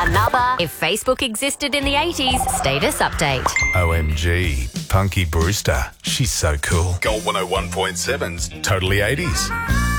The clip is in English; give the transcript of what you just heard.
Another If Facebook Existed in the 80s status update. OMG, Punky Brewster. She's so cool. Gold 101.7's Totally 80s.